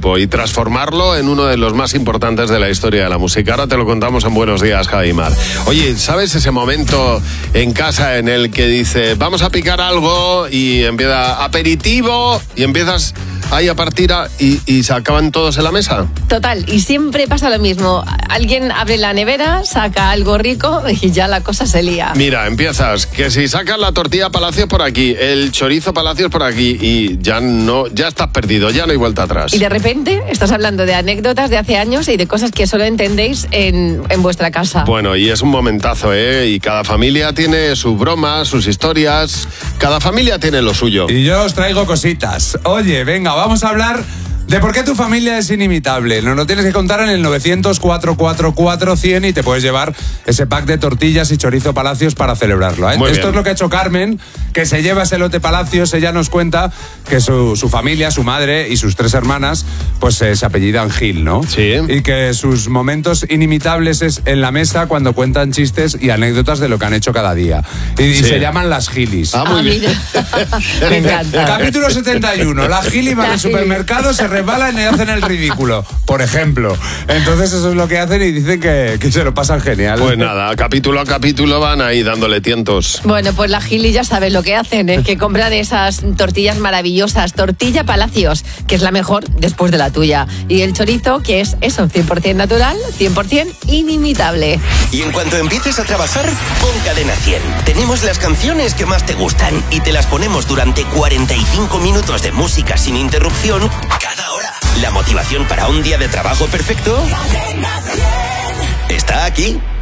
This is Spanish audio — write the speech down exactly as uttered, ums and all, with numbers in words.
grupo y transformarlo en uno de los más importantes de la historia de la música. Ahora te lo contamos en Buenos Días, Javi Mar. Oye, ¿sabes ese momento en casa en el que dice vamos a picar algo y empieza aperitivo y empiezas ahí a partir a, y, y se acaban todos en la mesa? Total, y siempre pasa lo mismo. Alguien abre la nevera, saca algo rico y ya la cosa se lía. Mira, empiezas, que si sacas la tortilla Palacios por aquí, el chorizo Palacios por aquí y ya no, ya estás perdido, ya no hay vuelta atrás. Y de repente estás hablando de anécdotas de hace años y de cosas que solo entendéis en, en vuestra casa. Bueno, y es un momentazo, ¿eh? Y cada familia tiene sus bromas, sus historias, cada familia tiene lo suyo. Y yo os traigo cositas. Oye, venga, vamos a hablar de por qué tu familia es inimitable. Nos lo tienes que contar en el novecientos, cuatrocientos cuarenta y cuatro, cien y te puedes llevar ese pack de tortillas y chorizo Palacios para celebrarlo, ¿eh? Muy Esto bien. es lo que ha hecho Carmen, que se lleva ese lote Palacios. Ella nos cuenta que su, su familia, su madre y sus tres hermanas, pues eh, se apellidan Gil, ¿no? Sí. Y que sus momentos inimitables es en la mesa cuando cuentan chistes y anécdotas de lo que han hecho cada día. Y, y Sí. se llaman las Gilis. Ah, muy Ah, bien. mira. Me encanta. Capítulo setenta y uno. La Gili va La al Gili. supermercado, se resbalan y hacen el ridículo, por ejemplo. Entonces eso es lo que hacen y dicen que, que se lo pasan genial. Pues nada, capítulo a capítulo van ahí dándole tientos. Bueno, pues la Gili ya saben lo que hacen, es que compran esas tortillas maravillosas. Tortilla Palacios, que es la mejor después de la tuya. Y el chorizo, que es eso, cien por ciento natural, cien por ciento inimitable. Y en cuanto empieces a trabajar, pon Cadena cien. Tenemos las canciones que más te gustan y te las ponemos durante cuarenta y cinco minutos de música sin interrupción cada hora. La motivación para un día de trabajo perfecto está aquí.